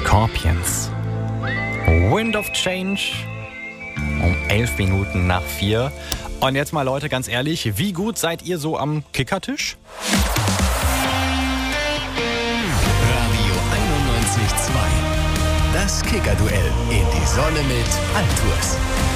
Scorpions. Wind of Change um 11 Minuten nach 4. Und jetzt mal Leute, ganz ehrlich, wie gut seid ihr so am Kickertisch? Radio 91.2. Das Kicker-Duell in die Sonne mit Altours.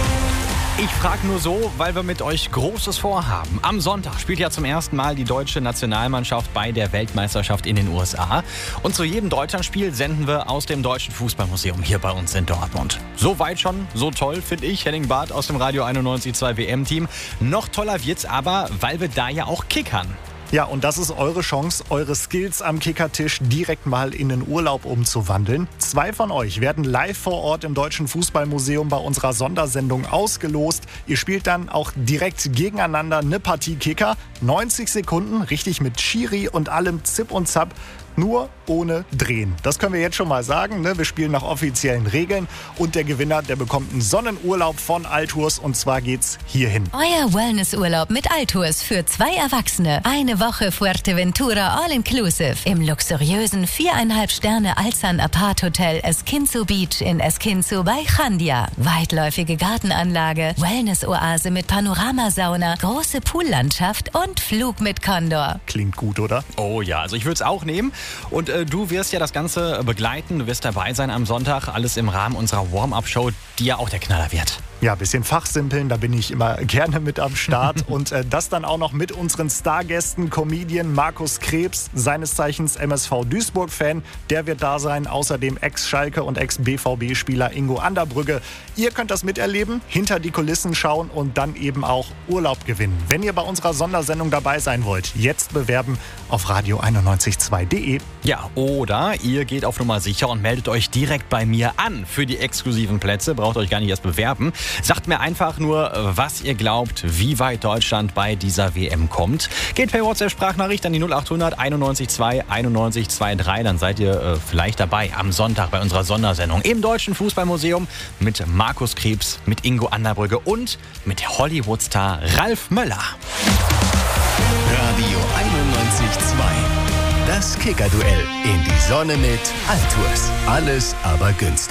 Ich frage nur so, weil wir mit euch Großes vorhaben. Am Sonntag spielt ja zum ersten Mal die deutsche Nationalmannschaft bei der Weltmeisterschaft in den USA. Und zu jedem Deutschlandspiel senden wir aus dem Deutschen Fußballmuseum hier bei uns in Dortmund. So weit schon, so toll, finde ich. Henning Barth aus dem Radio 91.2 WM-Team. Noch toller wird's aber, weil wir da ja auch kickern. Ja, und das ist eure Chance, eure Skills am Kickertisch direkt mal in den Urlaub umzuwandeln. 2 von euch werden live vor Ort im Deutschen Fußballmuseum bei unserer Sondersendung ausgelost. Ihr spielt dann auch direkt gegeneinander eine Partie Kicker. 90 Sekunden, richtig mit Schiri und allem Zip und Zap. Nur ohne Drehen. Das können wir jetzt schon mal sagen. Ne? Wir spielen nach offiziellen Regeln. Und der Gewinner, der bekommt einen Sonnenurlaub von Altours. Und zwar geht's hierhin. Euer Wellnessurlaub mit Altours für 2 Erwachsene. Eine Woche Fuerteventura All-Inclusive. Im luxuriösen 4,5 Sterne Alzan Apart Hotel Esquinzo Beach in Esquinzo bei Chandia. Weitläufige Gartenanlage, Wellness-Oase mit Panoramasauna, große Poollandschaft und Flug mit Condor. Klingt gut, oder? Oh ja, also ich würde es auch nehmen. Und du wirst ja das Ganze begleiten, du wirst dabei sein am Sonntag. Alles im Rahmen unserer Warm-Up-Show, die ja auch der Knaller wird. Ja, ein bisschen fachsimpeln, da bin ich immer gerne mit am Start. Und das dann auch noch mit unseren Stargästen, Comedian Markus Krebs, seines Zeichens MSV Duisburg-Fan. Der wird da sein, außerdem Ex-Schalke und Ex-BVB-Spieler Ingo Anderbrügge. Ihr könnt das miterleben, hinter die Kulissen schauen und dann eben auch Urlaub gewinnen. Wenn ihr bei unserer Sondersendung dabei sein wollt, jetzt bewerben auf radio912.de. Ja, oder ihr geht auf Nummer sicher und meldet euch direkt bei mir an für die exklusiven Plätze. Braucht euch gar nicht erst bewerben. Sagt mir einfach nur, was ihr glaubt, wie weit Deutschland bei dieser WM kommt. Geht per WhatsApp-Sprachnachricht an die 0800 91 2 91 23. Dann seid ihr vielleicht dabei am Sonntag bei unserer Sondersendung im Deutschen Fußballmuseum mit Markus Krebs, mit Ingo Anderbrügge und mit Hollywood-Star Ralf Möller. Radio 91.2. Das Kicker-Duell in die Sonne mit Altours. Alles aber günstig.